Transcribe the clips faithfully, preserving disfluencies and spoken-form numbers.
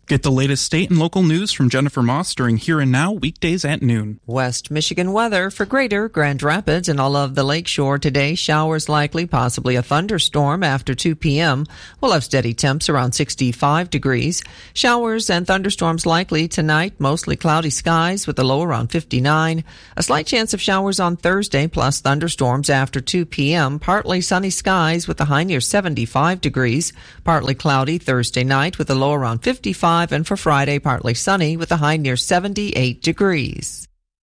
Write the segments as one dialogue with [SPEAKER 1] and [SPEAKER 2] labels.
[SPEAKER 1] Get the latest state and local news from Jennifer Moss during Here and Now, weekdays at noon.
[SPEAKER 2] West Michigan weather for Greater Grand Rapids and all of the lakeshore today. Showers likely, possibly a thunderstorm after two p.m. We'll have steady temps around sixty-five degrees. Showers and thunderstorms likely tonight, mostly cloudy skies with a low around fifty-nine. A slight chance of showers on Thursday, plus thunderstorms after two p.m. Partly sunny skies with a high near seventy-five degrees. Partly cloudy Thursday night with a low around fifty-five. And for Friday, partly sunny with a high near seventy-eight degrees.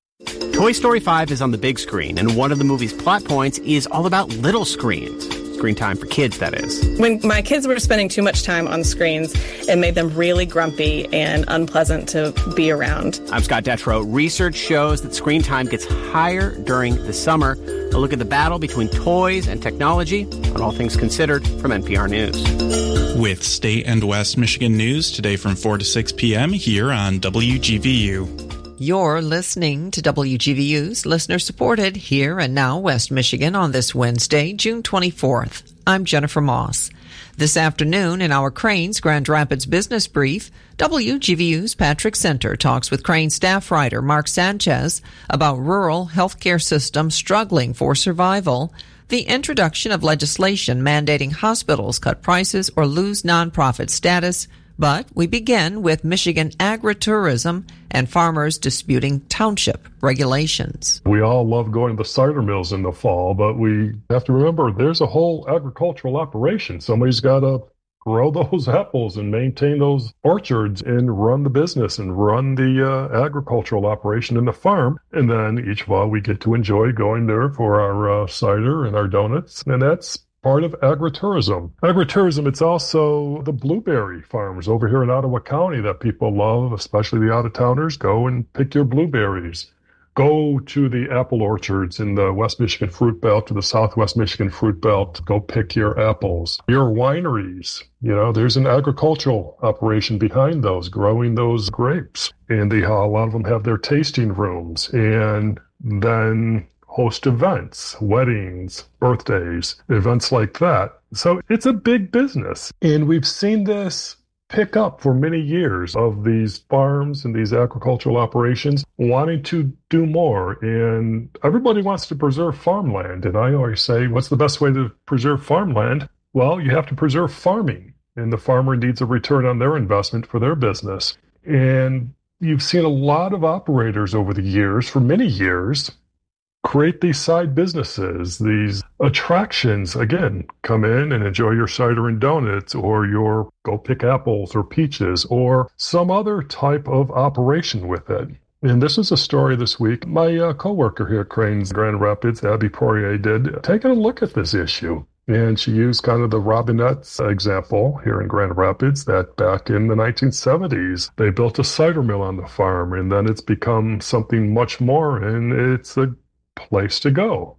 [SPEAKER 3] Toy Story five is on the big screen, and one of the movie's plot points is all about little screens. Screen time for kids, that is.
[SPEAKER 4] When my kids were spending too much time on screens, it made them really grumpy and unpleasant to be around.
[SPEAKER 3] I'm Scott Detrow. Research shows that screen time gets higher during the summer. A look at the battle between toys and technology on All Things Considered from N P R News.
[SPEAKER 1] With State and West Michigan news today from four to six p.m. here on W G V U.
[SPEAKER 2] You're listening to W G V U's listener-supported Here and Now West Michigan on this Wednesday, June twenty-fourth. I'm Jennifer Moss. This afternoon in our Cranes Grand Rapids Business Brief, W G V U's Patrick Center talks with Crane staff writer Mark Sanchez about rural healthcare systems struggling for survival, the introduction of legislation mandating hospitals cut prices or lose nonprofit status. But we begin with Michigan agritourism and farmers disputing township regulations.
[SPEAKER 5] We all love going to the cider mills in the fall, but we have to remember there's a whole agricultural operation. Somebody's got to grow those apples and maintain those orchards and run the business and run the uh, agricultural operation in the farm. And then each fall we get to enjoy going there for our uh, cider and our donuts. And that's part of agritourism. Agritourism, it's also the blueberry farms over here in Ottawa County that people love, especially the out-of-towners. Go and pick your blueberries. Go to the apple orchards in the West Michigan Fruit Belt, to the Southwest Michigan Fruit Belt. Go pick your apples. Your wineries, you know, there's an agricultural operation behind those, growing those grapes. And they, a lot of them have their tasting rooms. And then host events, weddings, birthdays, events like that. So it's a big business. And we've seen this pick up for many years of these farms and these agricultural operations wanting to do more. And everybody wants to preserve farmland. And I always say, what's the best way to preserve farmland? Well, you have to preserve farming. And the farmer needs a return on their investment for their business. And you've seen a lot of operators over the years, for many years, create these side businesses, these attractions. Again, come in and enjoy your cider and donuts, or your go pick apples or peaches, or some other type of operation with it. And this is a story this week my uh, coworker here at Cranes Grand Rapids, Abby Poirier, did, taking a look at this issue. And she used kind of the Robinettes example here in Grand Rapids, that back in the nineteen seventies, they built a cider mill on the farm, and then it's become something much more, and it's a place to go.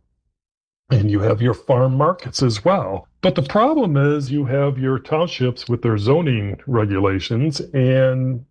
[SPEAKER 5] And you have your farm markets as well. But the problem is you have your townships with their zoning regulations, and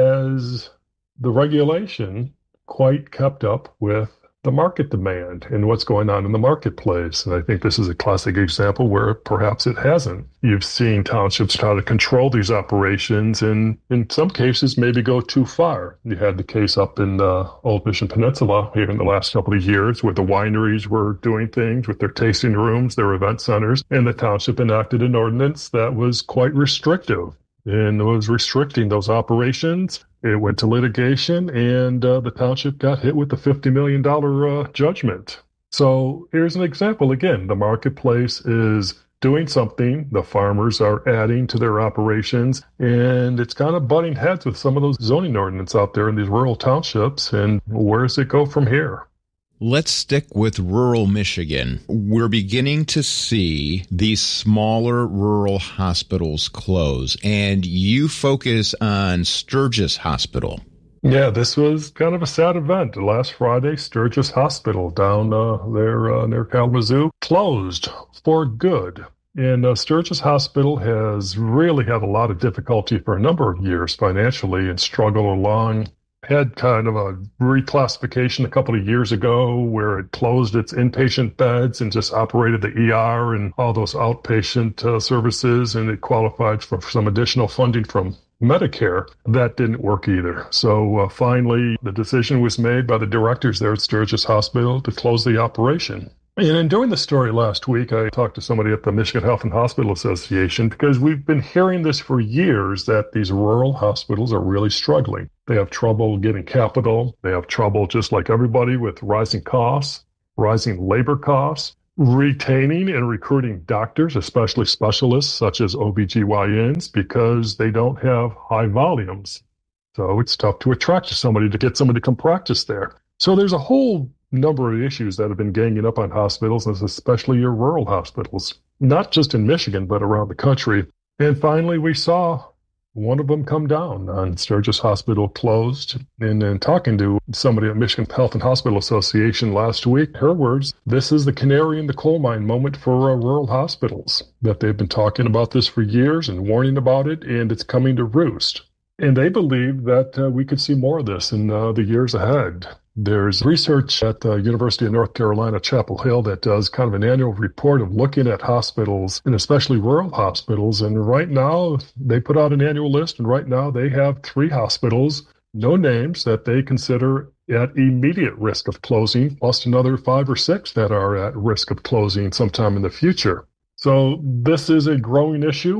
[SPEAKER 5] has the regulation quite kept up with the market demand and what's going on in the marketplace? And I think this is a classic example where perhaps it hasn't. You've seen townships try to control these operations, and in some cases maybe go too far. You had the case up in the Old Mission Peninsula here in the last couple of years where the wineries were doing things with their tasting rooms, their event centers, and the township enacted an ordinance that was quite restrictive and was restricting those operations. It went to litigation, and uh, the township got hit with a fifty million dollars uh, judgment. So here's an example. Again, the marketplace is doing something. The farmers are adding to their operations, and it's kind of butting heads with some of those zoning ordinances out there in these rural townships. And where does it go from here?
[SPEAKER 6] Let's stick with rural Michigan. We're beginning to see these smaller rural hospitals close, and you focus on Sturgis Hospital.
[SPEAKER 5] Yeah, this was kind of a sad event. Last Friday, Sturgis Hospital down uh, there uh, near Kalamazoo closed for good. And uh, Sturgis Hospital has really had a lot of difficulty for a number of years financially and struggled along. Had kind of a reclassification a couple of years ago where it closed its inpatient beds and just operated the E R and all those outpatient uh, services, and it qualified for some additional funding from Medicare. That didn't work either. So uh, finally, the decision was made by the directors there at Sturgis Hospital to close the operation. And in doing the story last week, I talked to somebody at the Michigan Health and Hospital Association because we've been hearing this for years that these rural hospitals are really struggling. They have trouble getting capital. They have trouble, just like everybody, with rising costs, rising labor costs, retaining and recruiting doctors, especially specialists such as O B G Y Ns, because they don't have high volumes. So it's tough to attract somebody to get somebody to come practice there. So there's a whole number of issues that have been ganging up on hospitals, and especially your rural hospitals, not just in Michigan, but around the country. And finally, we saw one of them come down on Sturgis Hospital closed. And in talking to somebody at Michigan Health and Hospital Association last week, her words, this is the canary in the coal mine moment for uh, rural hospitals, that they've been talking about this for years and warning about it, and it's coming to roost. And they believe that uh, we could see more of this in uh, the years ahead. There's research at the University of North Carolina, Chapel Hill, that does kind of an annual report of looking at hospitals, and especially rural hospitals. And right now, they put out an annual list, and right now they have three hospitals, no names, that they consider at immediate risk of closing, plus another five or six that are at risk of closing sometime in the future. So this is a growing issue.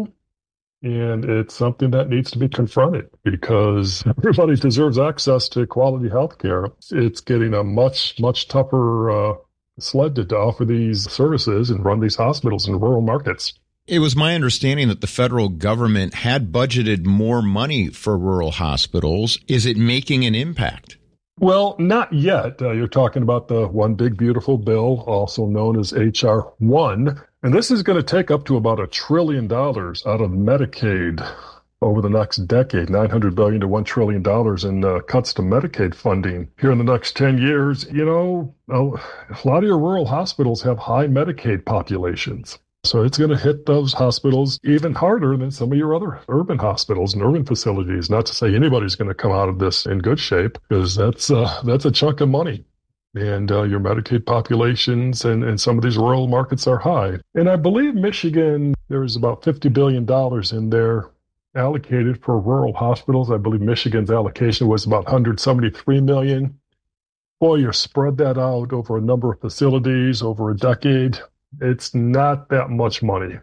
[SPEAKER 5] And it's something that needs to be confronted because everybody deserves access to quality health care. It's getting a much, much tougher uh, sled to offer these services and run these hospitals in rural markets.
[SPEAKER 6] It was my understanding that the federal government had budgeted more money for rural hospitals. Is it making an impact?
[SPEAKER 5] Well, not yet. Uh, you're talking about the One Big Beautiful Bill, also known as H R one. And this is going to take up to about a trillion dollars out of Medicaid over the next decade, nine hundred billion dollars to one trillion dollars in uh, cuts to Medicaid funding here in the next ten years. You know, a lot of your rural hospitals have high Medicaid populations. So it's going to hit those hospitals even harder than some of your other urban hospitals and urban facilities. Not to say anybody's going to come out of this in good shape, because that's uh, that's a chunk of money. And uh, your Medicaid populations and, and some of these rural markets are high. And I believe Michigan, there's about fifty billion dollars in there allocated for rural hospitals. I believe Michigan's allocation was about one hundred seventy-three million dollars. Boy, you spread that out over a number of facilities over a decade. It's not that much money.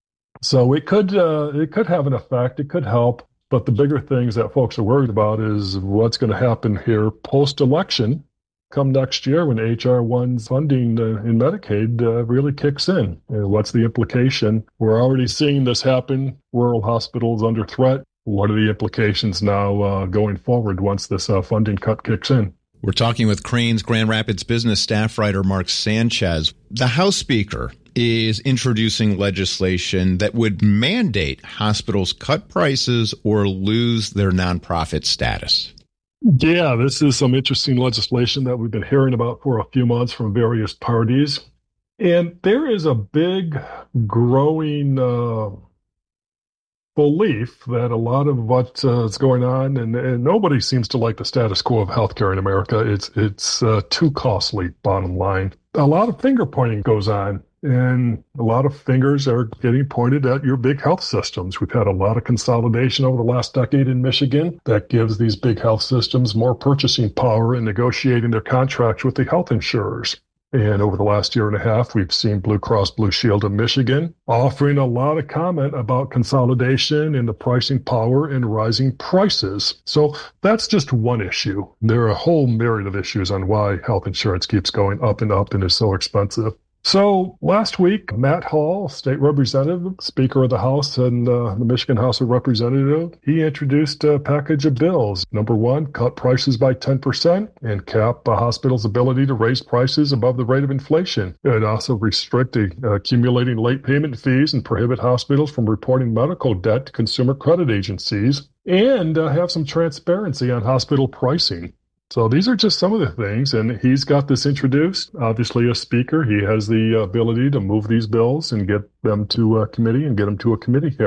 [SPEAKER 5] So it could uh, it could have an effect. It could help. But the bigger things that folks are worried about is what's going to happen here post-election. Come next year when H R one's funding uh, in Medicaid uh, really kicks in. And what's the implication? We're already seeing this happen. Rural hospitals under threat. What are the implications now uh, going forward once this uh, funding cut kicks in?
[SPEAKER 6] We're talking with Crain's Grand Rapids business staff writer Mark Sanchez. The House Speaker is introducing legislation that would mandate hospitals cut prices or lose their nonprofit status.
[SPEAKER 5] Yeah, this is some interesting legislation that we've been hearing about for a few months from various parties. And there is a big growing uh, belief that a lot of what uh, is going on, and, and nobody seems to like the status quo of healthcare in America. It's, it's uh, too costly, bottom line. A lot of finger pointing goes on. And a lot of fingers are getting pointed at your big health systems. We've had a lot of consolidation over the last decade in Michigan that gives these big health systems more purchasing power in negotiating their contracts with the health insurers. And over the last year and a half, we've seen Blue Cross Blue Shield of Michigan offering a lot of comment about consolidation and the pricing power and rising prices. So that's just one issue. There are a whole myriad of issues on why health insurance keeps going up and up and is so expensive. So last week, Matt Hall, state representative, Speaker of the House and uh, the Michigan House of Representatives, he introduced a package of bills. Number one, cut prices by ten percent and cap a hospital's ability to raise prices above the rate of inflation. It also restrict the uh, accumulating late payment fees and prohibit hospitals from reporting medical debt to consumer credit agencies, and uh, have some transparency on hospital pricing. So these are just some of the things, and he's got this introduced. Obviously, as Speaker, he has the ability to move these bills and get them to a committee and get them to a committee hearing.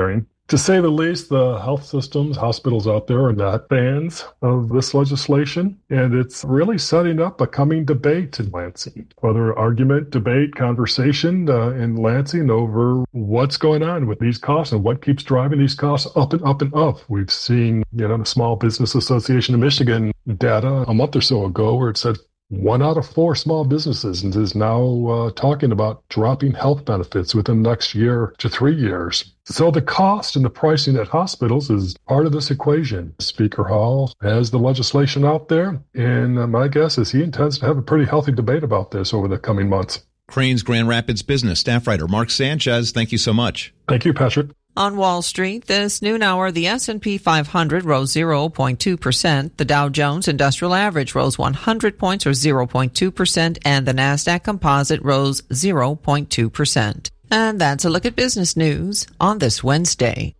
[SPEAKER 5] To say the least, the health systems, hospitals out there are not fans of this legislation, and it's really setting up a coming debate in Lansing. Whether argument, debate, conversation uh, in Lansing over what's going on with these costs and what keeps driving these costs up and up and up. We've seen, you know, the Small Business Association of Michigan data a month or so ago where it said one out of four small businesses is now uh, talking about dropping health benefits within the next year to three years. So the cost and the pricing at hospitals is part of this equation. Speaker Hall has the legislation out there, and uh, my guess is he intends to have a pretty healthy debate about this over the coming months.
[SPEAKER 6] Crane's Grand Rapids business staff writer Mark Sanchez, thank you so much.
[SPEAKER 5] Thank you, Patrick.
[SPEAKER 2] On Wall Street, this noon hour, the S and P five hundred rose zero point two percent. The Dow Jones Industrial Average rose one hundred points or zero point two percent, and the Nasdaq Composite rose zero point two percent. And that's a look at business news on this Wednesday.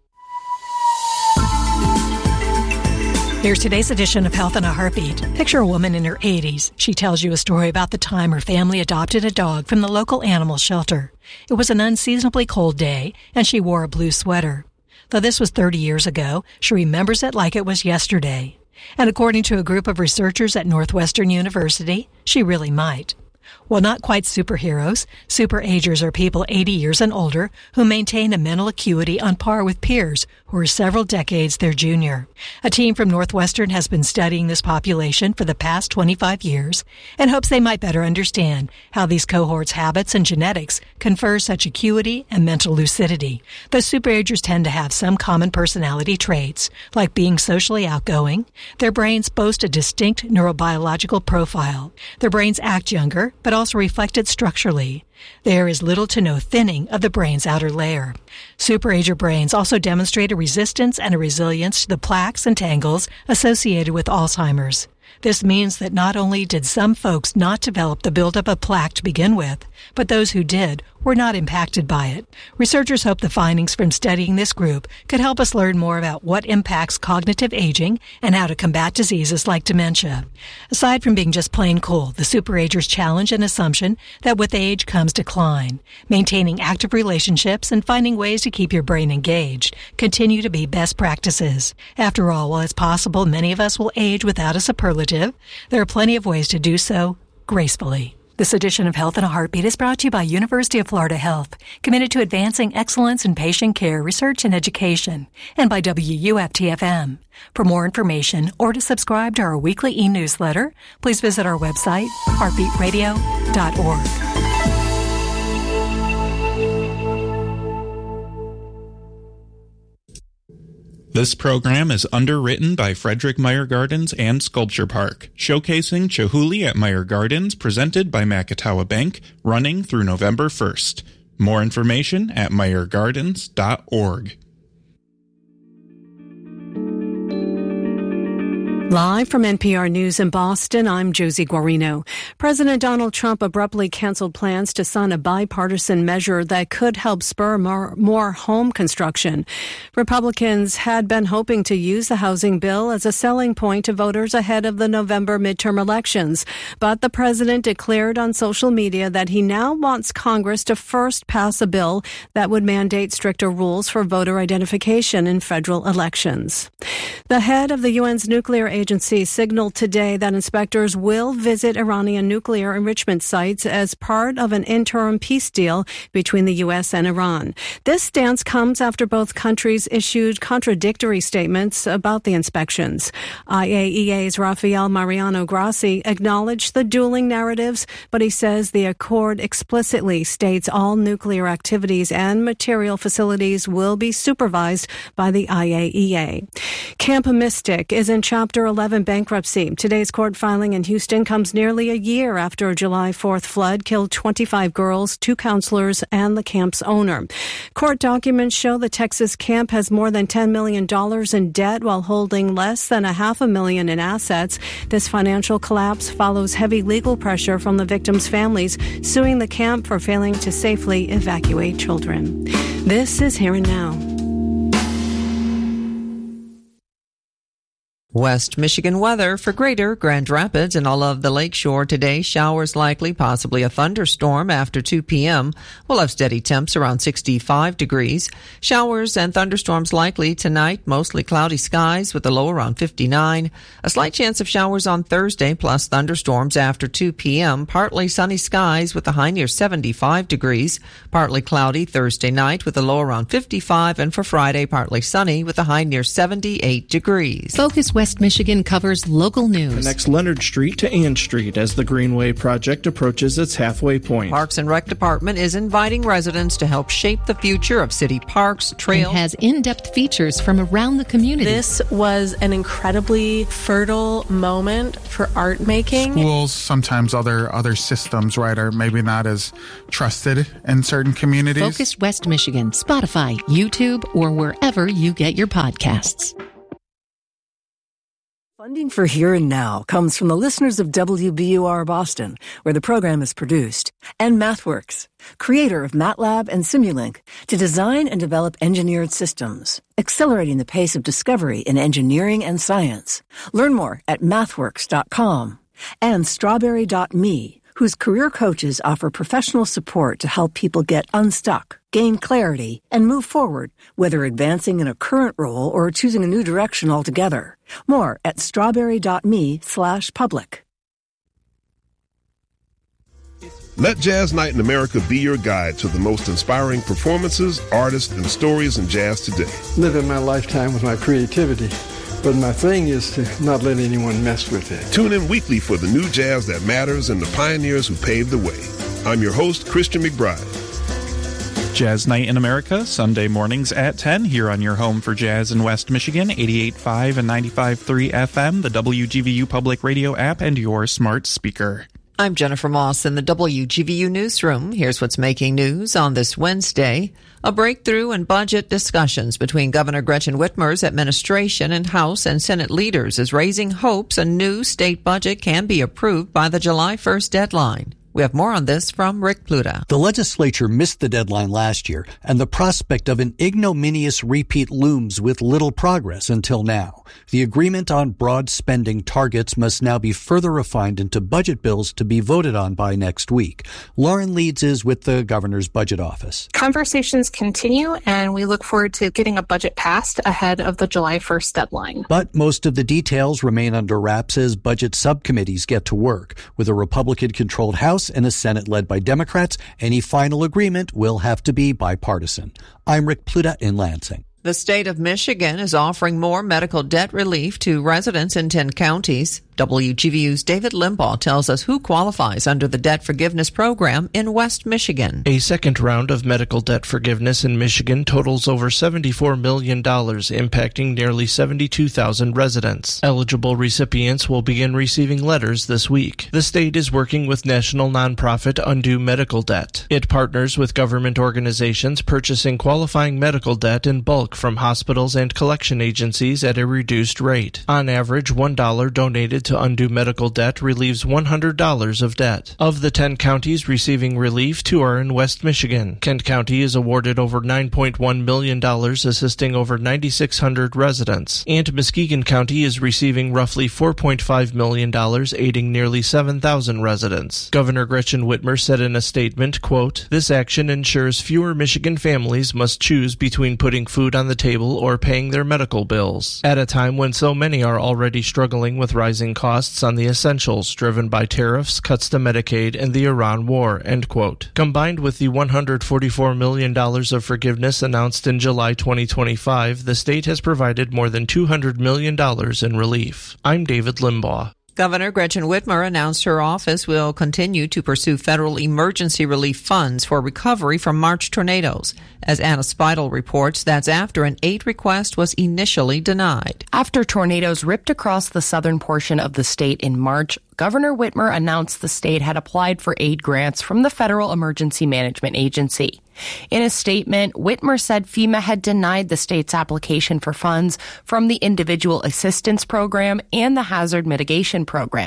[SPEAKER 7] Here's today's edition of Health in a Heartbeat. Picture a woman in her eighties. She tells you a story about the time her family adopted a dog from the local animal shelter. It was an unseasonably cold day, and she wore a blue sweater. Though this was thirty years ago, she remembers it like it was yesterday. And according to a group of researchers at Northwestern University, she really might. Well, not quite superheroes. Superagers are people eighty years and older who maintain a mental acuity on par with peers who are several decades their junior. A team from Northwestern has been studying this population for the past twenty-five years and hopes they might better understand how these cohorts' habits and genetics confer such acuity and mental lucidity. The superagers tend to have some common personality traits, like being socially outgoing. Their brains boast a distinct neurobiological profile. Their brains act younger, but also reflect it structurally. There is little to no thinning of the brain's outer layer. Superager brains also demonstrate a resistance and a resilience to the plaques and tangles associated with Alzheimer's. This means that not only did some folks not develop the buildup of plaque to begin with, but those who did were not impacted by it. Researchers hope the findings from studying this group could help us learn more about what impacts cognitive aging and how to combat diseases like dementia. Aside from being just plain cool, the superagers challenge an assumption that with age comes decline. Maintaining active relationships and finding ways to keep your brain engaged continue to be best practices. After all, while it's possible many of us will age without a superlative, there are plenty of ways to do so gracefully. This edition of Health in a Heartbeat is brought to you by University of Florida Health, committed to advancing excellence in patient care, research, and education, and by W U F T F M. For more information or to subscribe to our weekly e-newsletter, please visit our website, heartbeat radio dot org.
[SPEAKER 1] This program is underwritten by Frederick Meyer Gardens and Sculpture Park, showcasing Chihuly at Meyer Gardens, presented by Macatawa Bank, running through November first. More information at meyer gardens dot org.
[SPEAKER 8] Live from N P R News in Boston, I'm Josie Guarino. President Donald Trump abruptly canceled plans to sign a bipartisan measure that could help spur more, more home construction. Republicans had been hoping to use the housing bill as a selling point to voters ahead of the November midterm elections. But the president declared on social media that he now wants Congress to first pass a bill that would mandate stricter rules for voter identification in federal elections. The head of the U N's nuclear agency agency signaled today that inspectors will visit Iranian nuclear enrichment sites as part of an interim peace deal between the U S and Iran. This stance comes after both countries issued contradictory statements about the inspections. I A E A's Rafael Mariano Grassi acknowledged the dueling narratives, but he says the accord explicitly states all nuclear activities and material facilities will be supervised by the I A E A. Camp Mystic is in Chapter eleven bankruptcy. Today's court filing in Houston comes nearly a year after a July fourth flood killed twenty-five girls, two counselors, and the camp's owner. Court documents show the Texas camp has more than ten million dollars in debt while holding less than a half a million in assets. This financial collapse follows heavy legal pressure from the victims' families, suing the camp for failing to safely evacuate children. This is Here and Now.
[SPEAKER 2] West Michigan weather for Greater Grand Rapids and all of the lakeshore today. Showers likely, possibly a thunderstorm after two p.m. We'll have steady temps around sixty-five degrees. Showers and thunderstorms likely tonight, mostly cloudy skies with a low around fifty-nine. A slight chance of showers on Thursday plus thunderstorms after two p.m. Partly sunny skies with a high near seventy-five degrees. Partly cloudy Thursday night with a low around fifty-five. And for Friday, partly sunny with a high near seventy-eight degrees.
[SPEAKER 9] Focus West Michigan covers local news.
[SPEAKER 10] Connects Leonard Street to Ann Street as the Greenway project approaches its halfway point.
[SPEAKER 2] Parks and Rec Department is inviting residents to help shape the future of city parks, trails.
[SPEAKER 9] And has in-depth features from around the community.
[SPEAKER 11] This was an incredibly fertile moment for art making.
[SPEAKER 12] Schools, sometimes other other systems, right, are maybe not as trusted in certain communities.
[SPEAKER 9] Focus West Michigan, Spotify, YouTube, or wherever you get your podcasts.
[SPEAKER 13] Funding for Here and Now comes from the listeners of W B U R Boston, where the program is produced, and MathWorks, creator of MATLAB and Simulink, to design and develop engineered systems, accelerating the pace of discovery in engineering and science. Learn more at mathworks dot com. And strawberry dot me, whose career coaches offer professional support to help people get unstuck, gain clarity, and move forward, whether advancing in a current role or choosing a new direction altogether. More at strawberry dot me slash public.
[SPEAKER 14] Let Jazz Night in America be your guide to the most inspiring performances, artists, and stories in jazz today.
[SPEAKER 15] Living my lifetime with my creativity, but my thing is to not let anyone mess with it.
[SPEAKER 14] Tune in weekly for the new jazz that matters and the pioneers who paved the way. I'm your host, Christian McBride.
[SPEAKER 1] Jazz Night in America, Sunday mornings at ten, here on your home for jazz in West Michigan, eighty-eight point five and ninety-five point three F M, the W G V U Public Radio app, and your smart speaker.
[SPEAKER 2] I'm Jennifer Moss in the W G V U newsroom. Here's what's making news on this Wednesday. A breakthrough in budget discussions between Governor Gretchen Whitmer's administration and House and Senate leaders is raising hopes a new state budget can be approved by the July first deadline. We have more on this from Rick Pluta.
[SPEAKER 16] The legislature missed the deadline last year, and the prospect of an ignominious repeat looms with little progress until now. The agreement on broad spending targets must now be further refined into budget bills to be voted on by next week. Lauren Leeds is with the governor's budget office.
[SPEAKER 17] Conversations continue, and we look forward to getting a budget passed ahead of the July first deadline.
[SPEAKER 16] But most of the details remain under wraps as budget subcommittees get to work. With a Republican-controlled House and a Senate led by Democrats, any final agreement will have to be bipartisan. I'm Rick Pluta in Lansing.
[SPEAKER 2] The state of Michigan is offering more medical debt relief to residents in ten counties. W G V U's David Limbaugh tells us who qualifies under the debt forgiveness program in West Michigan.
[SPEAKER 10] A second round of medical debt forgiveness in Michigan totals over seventy-four million dollars, impacting nearly seventy-two thousand residents. Eligible recipients will begin receiving letters this week. The state is working with national nonprofit Undo Medical Debt. It partners with government organizations purchasing qualifying medical debt in bulk from hospitals and collection agencies at a reduced rate. On average, one dollar donated to Undo Medical Debt relieves one hundred dollars of debt. Of the ten counties receiving relief, two are in West Michigan. Kent County is awarded over nine point one million dollars, assisting over nine thousand six hundred residents. And Muskegon County is receiving roughly four point five million dollars, aiding nearly seven thousand residents. Governor Gretchen Whitmer said in a statement, quote, "This action ensures fewer Michigan families must choose between putting food on the table or paying their medical bills, at a time when so many are already struggling with rising costs on the essentials driven by tariffs, cuts to Medicaid, and the Iran war," end quote. Combined with the one hundred forty-four million dollars of forgiveness announced in July twenty twenty-five, the state has provided more than two hundred million dollars in relief. I'm David Limbaugh.
[SPEAKER 2] Governor Gretchen Whitmer announced her office will continue to pursue federal emergency relief funds for recovery from March tornadoes. As Anna Spidel reports, that's after an aid request was initially denied.
[SPEAKER 18] After tornadoes ripped across the southern portion of the state in March, Governor Whitmer announced the state had applied for aid grants from the Federal Emergency Management Agency. In a statement, Whitmer said FEMA had denied the state's application for funds from the Individual Assistance Program and the Hazard Mitigation Program.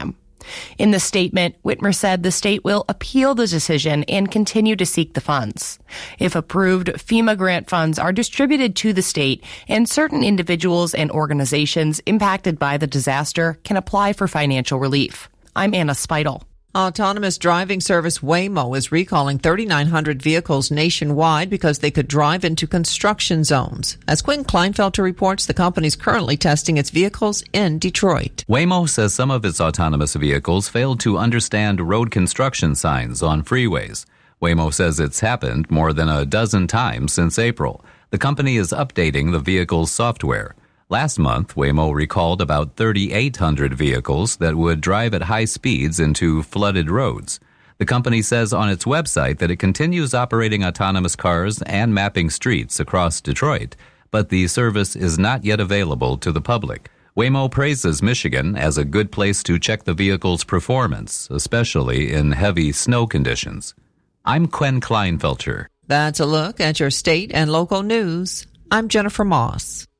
[SPEAKER 18] In the statement, Whitmer said the state will appeal the decision and continue to seek the funds. If approved, FEMA grant funds are distributed to the state, and certain individuals and organizations impacted by the disaster can apply for financial relief. I'm Anna Speidel.
[SPEAKER 2] Autonomous driving service Waymo is recalling thirty-nine hundred vehicles nationwide because they could drive into construction zones. As Quinn Kleinfelter reports, the company is currently testing its vehicles in Detroit.
[SPEAKER 19] Waymo says some of its autonomous vehicles failed to understand road construction signs on freeways. Waymo says it's happened more than a dozen times since April. The company is updating the vehicle's software. Last month, Waymo recalled about thirty-eight hundred vehicles that would drive at high speeds into flooded roads. The company says on its website that it continues operating autonomous cars and mapping streets across Detroit, but the service is not yet available to the public. Waymo praises Michigan as a good place to check the vehicle's performance, especially in heavy snow conditions. I'm Quinn Kleinfelter.
[SPEAKER 2] That's a look at your state and local news. I'm Jennifer Moss.